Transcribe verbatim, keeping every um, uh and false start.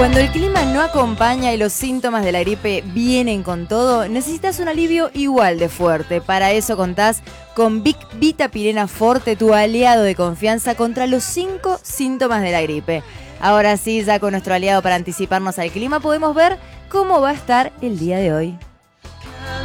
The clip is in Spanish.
Cuando el clima no acompaña y los síntomas de la gripe vienen con todo, necesitas un alivio igual de fuerte. Para eso contás con Vic Vitapirena Forte, tu aliado de confianza contra los cinco síntomas de la gripe. Ahora sí, ya con nuestro aliado para anticiparnos al clima, podemos ver cómo va a estar el día de hoy.